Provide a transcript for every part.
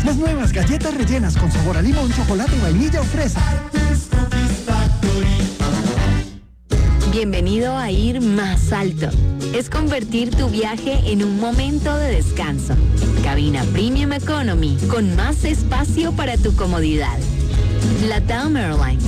Las nuevas galletas rellenas con sabor a limón, chocolate, vainilla o fresa. Bienvenido a Ir Más Alto. Es convertir tu viaje en un momento de descanso. Cabina Premium Economy con más espacio para tu comodidad. LATAM Airlines.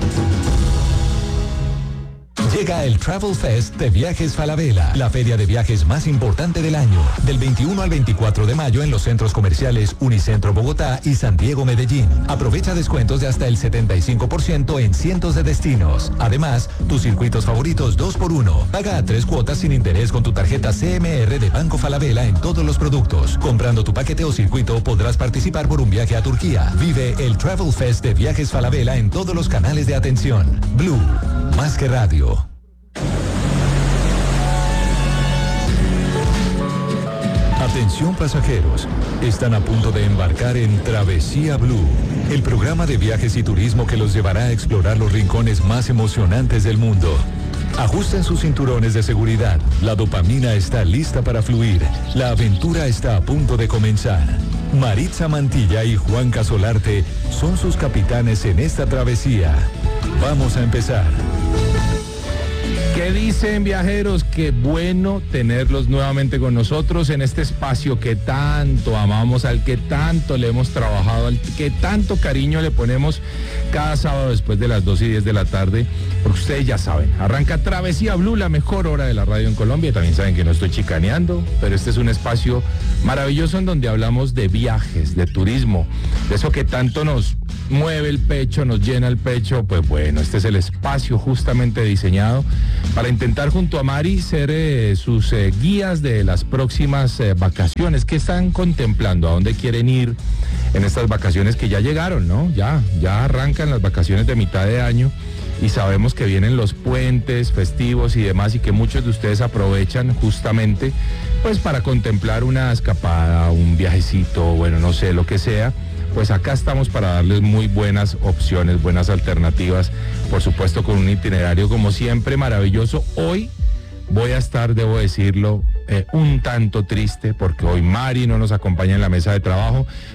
Llega el Travel Fest de Viajes Falabella, la feria de viajes más importante del año, del 21 al 24 de mayo en los centros comerciales Unicentro Bogotá y San Diego Medellín. Aprovecha descuentos de hasta el 75% en cientos de destinos. Además, tus circuitos favoritos 2x1. Paga a 3 cuotas sin interés con tu tarjeta CMR de Banco Falabella en todos los productos. Comprando tu paquete o circuito podrás participar por un viaje a Turquía. Vive el Travel Fest de Viajes Falabella en todos los canales de atención. Blue, más que radio. Atención pasajeros, están a punto de embarcar en Travesía Blue, el programa de viajes y turismo que los llevará a explorar los rincones más emocionantes del mundo. Ajusten sus cinturones de seguridad, la dopamina está lista para fluir, la aventura está a punto de comenzar. Maritza Mantilla y Juan Casolarte son sus capitanes en esta travesía. Vamos a empezar. ¿Qué dicen, viajeros? Qué bueno tenerlos nuevamente con nosotros en este espacio que tanto amamos, al que tanto le hemos trabajado, al que tanto cariño le ponemos cada sábado después de las 2:10 de la tarde, porque ustedes ya saben, arranca Travesía Blue, la mejor hora de la radio en Colombia. También saben que no estoy chicaneando, pero este es un espacio maravilloso en donde hablamos de viajes, de turismo, de eso que tanto nos mueve el pecho, nos llena el pecho. Pues bueno, este es el espacio justamente diseñado para intentar junto a Mari ser sus guías de las próximas vacaciones. ¿Qué están contemplando? ¿A dónde quieren ir en estas vacaciones que ya llegaron, no? Ya arrancan las vacaciones de mitad de año y sabemos que vienen los puentes festivos y demás, y que muchos de ustedes aprovechan justamente pues para contemplar una escapada, un viajecito, bueno, no sé, lo que sea. Pues acá estamos para darles muy buenas opciones, buenas alternativas, por supuesto con un itinerario como siempre maravilloso. Hoy voy a estar, debo decirlo, un tanto triste porque hoy Mari no nos acompaña en la mesa de trabajo.